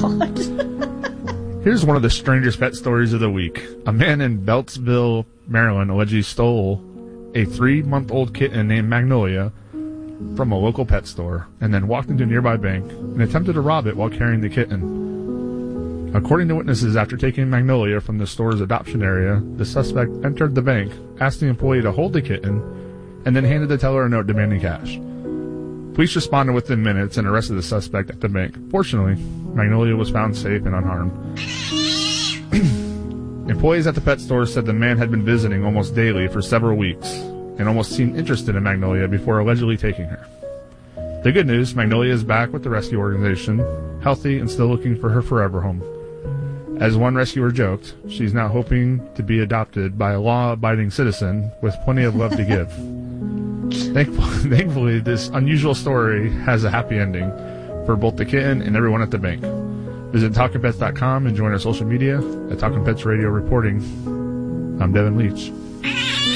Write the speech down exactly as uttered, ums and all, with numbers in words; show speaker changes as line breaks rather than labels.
God.
Here's one of the strangest pet stories of the week. A man in Beltsville, Maryland, allegedly stole a three-month-old kitten named Magnolia from a local pet store and then walked into a nearby bank and attempted to rob it while carrying the kitten. According to witnesses, after taking Magnolia from the store's adoption area, the suspect entered the bank, asked the employee to hold the kitten, and then handed the teller a note demanding cash. Police responded within minutes and arrested the suspect at the bank. Fortunately, Magnolia was found safe and unharmed. Employees at the pet store said the man had been visiting almost daily for several weeks and almost seemed interested in Magnolia before allegedly taking her. The good news, Magnolia is back with the rescue organization, healthy and still looking for her forever home. As one rescuer joked, she's now hoping to be adopted by a law-abiding citizen with plenty of love to give. Thankfully, thankfully, this unusual story has a happy ending for both the kitten and everyone at the bank. Visit talking pets dot com and join our social media at Talking Pets Radio Reporting. I'm Devin Leach.